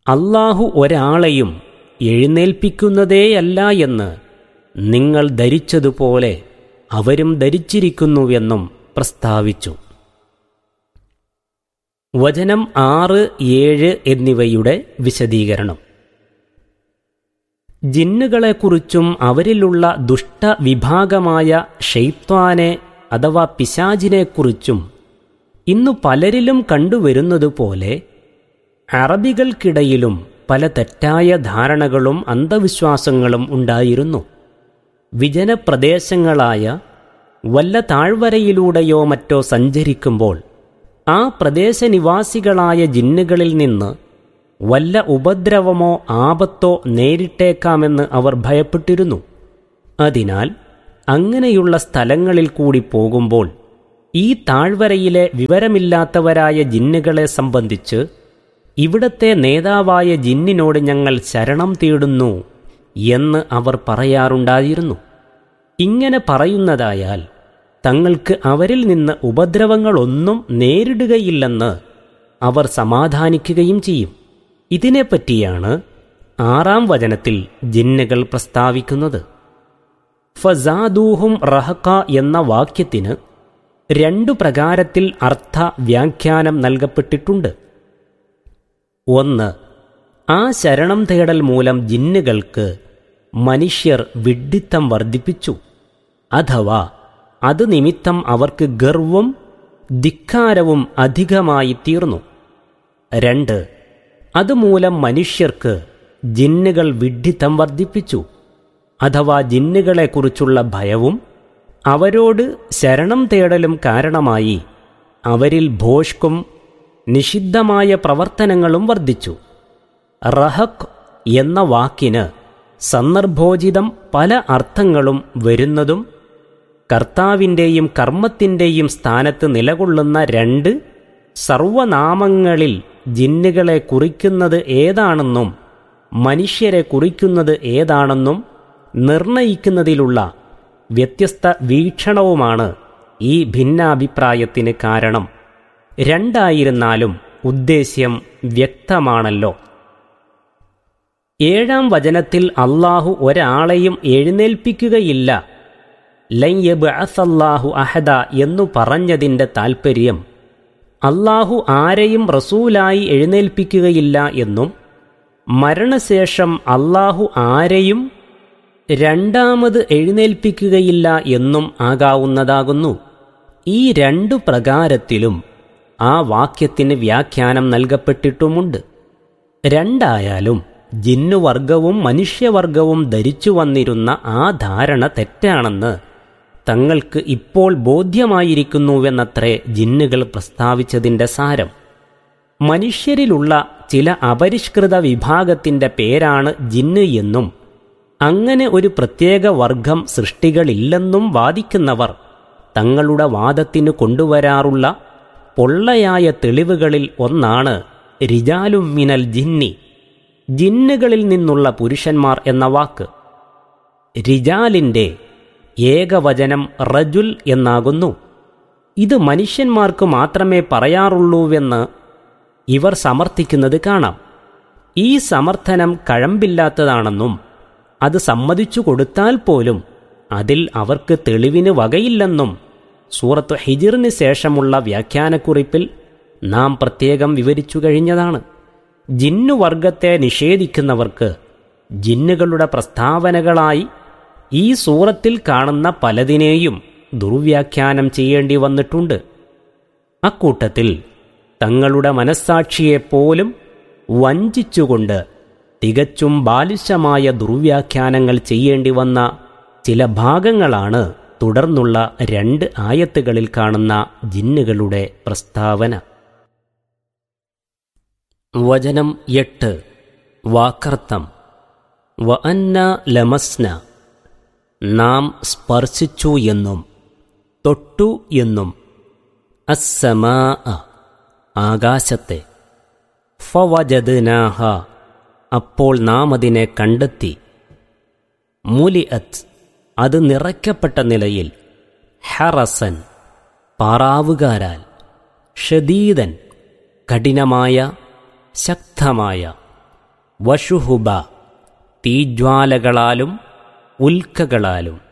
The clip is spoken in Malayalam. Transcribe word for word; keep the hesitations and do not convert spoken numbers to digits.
അല്ലാഹു ഒരാളെയും എഴുന്നേൽപ്പിക്കുന്നതേയല്ല എന്ന് നിങ്ങൾ ധരിച്ചതുപോലെ അവരും ധരിച്ചിരിക്കുന്നുവെന്നും പ്രസ്താവിച്ചു. വചനം ആറ്, ഏഴ് എന്നിവയുടെ വിശദീകരണം. ജിന്നുകളെക്കുറിച്ചും അവരിലുള്ള ദുഷ്ടവിഭാഗമായ ഷൈത്വാനെ അഥവാ പിശാചിനെക്കുറിച്ചും ഇന്നു പലരിലും കണ്ടുവരുന്നതുപോലെ അറബികൾക്കിടയിലും പല തെറ്റായ ധാരണകളും അന്ധവിശ്വാസങ്ങളും ഉണ്ടായിരുന്നു. വിജനപ്രദേശങ്ങളായ വല്ല താഴ്വരയിലൂടെയോ മറ്റോ സഞ്ചരിക്കുമ്പോൾ ആ പ്രദേശനിവാസികളായ ജിന്നുകളിൽ നിന്ന് വല്ല ഉപദ്രവമോ ആപത്തോ നേരിട്ടേക്കാമെന്ന് അവർ ഭയപ്പെട്ടിരുന്നു. അതിനാൽ അങ്ങനെയുള്ള സ്ഥലങ്ങളിൽ കൂടി പോകുമ്പോൾ ഈ താഴ്വരയിലെ വിവരമില്ലാത്തവരായ ജിന്നുകളെ സംബന്ധിച്ച് ഇവിടത്തെ നേതാവായ ജിന്നിനോട് ഞങ്ങൾ ശരണം തേടുന്നു എന്ന് അവർ പറയാറുണ്ടായിരുന്നു. ഇങ്ങനെ പറയുന്നതായാൽ തങ്ങൾക്ക് അവരിൽ നിന്ന് ഉപദ്രവങ്ങളൊന്നും നേരിടുകയില്ലെന്ന് അവർ സമാധാനിക്കുകയും ചെയ്യും. ഇതിനെപ്പറ്റിയാണ് ആറാം വചനത്തിൽ ജിന്നുകൾ പ്രസ്താവിക്കുന്നത്. ഫസാദൂഹും റഹഖ എന്ന വാക്യത്തിന് രണ്ടു പ്രകാരത്തിൽ അർത്ഥ വ്യാഖ്യാനം നൽകപ്പെട്ടിട്ടുണ്ട്. ഒന്ന്, ആ ശരണം തേടൽ മൂലം ജിന്നുകൾക്ക് മനുഷ്യർ വിഡ്ഢിത്തം വർദ്ധിപ്പിച്ചു, അഥവാ അത് നിമിത്തം അവർക്ക് ഗർവവും ധിക്കാരവും അധികമായി തീർന്നു. രണ്ട്, അതുമൂലം മനുഷ്യർക്ക് ജിന്നുകൾ വിഡ്ഢിത്തം വർദ്ധിപ്പിച്ചു, അഥവാ ജിന്നുകളെക്കുറിച്ചുള്ള ഭയവും അവരോട് ശരണം തേടലും കാരണമായി അവരിൽ ഭോഷ്കും നിഷിദ്ധമായ പ്രവർത്തനങ്ങളും വർദ്ധിച്ചു. റഹഖ് എന്ന വാക്കിന് സന്ദർഭോചിതം പല അർത്ഥങ്ങളും വരുന്നതും കർത്താവിൻ്റെയും കർമ്മത്തിൻ്റെയും സ്ഥാനത്ത് നിലകൊള്ളുന്ന രണ്ട് സർവനാമങ്ങളിൽ ജിന്നുകളെ കുറിക്കുന്നത് ഏതാണെന്നും മനുഷ്യരെ കുറിക്കുന്നത് ഏതാണെന്നും നിർണയിക്കുന്നതിലുള്ള വ്യത്യസ്ത വീക്ഷണവുമാണ് ഈ ഭിന്നാഭിപ്രായത്തിന് കാരണം. രണ്ടായിരുന്നാലും ഉദ്ദേശ്യം വ്യക്തമാണല്ലോ. ഏഴാം വചനത്തിൽ അല്ലാഹു ഒരാളെയും എഴുന്നേൽപ്പിക്കുകയില്ല, ലൻ യബ്അസല്ലാഹു അഹദ എന്നു പറഞ്ഞതിൻ്റെ താൽപ്പര്യം അല്ലാഹു ആരെയും റസൂലായി എഴുന്നേൽപ്പിക്കുകയില്ല എന്നും മരണശേഷം അല്ലാഹു ആരെയും രണ്ടാമത് എഴുന്നേൽപ്പിക്കുകയില്ല എന്നും ആകാവുന്നതാകുന്നു. ഈ രണ്ടു പ്രകാരത്തിലും ആ വാക്യത്തിന് വ്യാഖ്യാനം നൽകപ്പെട്ടിട്ടുമുണ്ട്. രണ്ടായാലും ജിന്നുവർഗവും മനുഷ്യവർഗവും ധരിച്ചു വന്നിരുന്ന ആ ധാരണ തെറ്റാണെന്ന് തങ്ങൾക്ക് ഇപ്പോൾ ബോധ്യമായിരിക്കുന്നുവെന്നത്രേ ജിന്നുകൾ പ്രസ്താവിച്ചതിൻ്റെ സാരം. മനുഷ്യരിലുള്ള ചില അപരിഷ്കൃത വിഭാഗത്തിൻ്റെ പേരാണ് ജിന്ന് എന്നും അങ്ങനെ ഒരു പ്രത്യേക വർഗം സൃഷ്ടികളില്ലെന്നും വാദിക്കുന്നവർ തങ്ങളുടെ വാദത്തിന് കൊണ്ടുവരാറുള്ള പൊള്ളയായ തെളിവുകളിൽ ഒന്നാണ് റിജാലും മിനൽ ജിന്നി, ജിന്നുകളിൽ നിന്നുള്ള പുരുഷന്മാർ എന്ന വാക്ക്. റിജാലിൻ്റെ ഏകവചനം റജുൽ എന്നാകുന്നു. ഇത് മനുഷ്യന്മാർക്ക് മാത്രമേ പറയാറുള്ളൂവെന്ന് ഇവർ സമർത്ഥിക്കുന്നത് കാണാം. ഈ സമർത്ഥനം കഴമ്പില്ലാത്തതാണെന്നും അത് സമ്മതിച്ചു കൊടുത്താൽ പോലും അതിൽ അവർക്ക് തെളിവിന് വകയില്ലെന്നും സൂറത്ത് ഹിജിറിന് ശേഷമുള്ള വ്യാഖ്യാനക്കുറിപ്പിൽ നാം പ്രത്യേകം വിവരിച്ചു കഴിഞ്ഞതാണ്. ജിന്നുവർഗത്തെ നിഷേധിക്കുന്നവർക്ക് ജിന്നുകളുടെ പ്രസ്താവനകളായി ഈ സൂറത്തിൽ കാണുന്ന പലതിനെയും ദുർവ്യാഖ്യാനം ചെയ്യേണ്ടി വന്നിട്ടുണ്ട്. അക്കൂട്ടത്തിൽ തങ്ങളുടെ മനസ്സാക്ഷിയെപ്പോലും വഞ്ചിച്ചുകൊണ്ട് തികച്ചും ബാലിശമായ ദുർവ്യാഖ്യാനങ്ങൾ ചെയ്യേണ്ടി വന്ന ചില ഭാഗങ്ങളാണ് തുടർന്നുള്ള രണ്ട് ആയത്തുകളിൽ കാണുന്ന ജിന്നുകളുടെ പ്രസ്താവന. വചനം എട്ട്, വാക്കർത്ഥം. വ അന്ന ലമസ്ന, നാം സ്പർശിച്ചു എന്നും തൊട്ടു എന്നും, അസ്സമാ, ആകാശത്തെ, ഫവജദ്നാഹ, അപ്പോൾ നാം അതിനെ കണ്ടെത്തി, മുലിഅത്ത്, അത് നിറയ്ക്കപ്പെട്ട നിലയിൽ, ഹറസൻ, പാറാവുകാരാൽ, ഷദീദൻ, കഠിനമായ ശക്തമായ, വഷുഹുബ തീജ്വാലകളാലും ഉൽക്കകളാലും.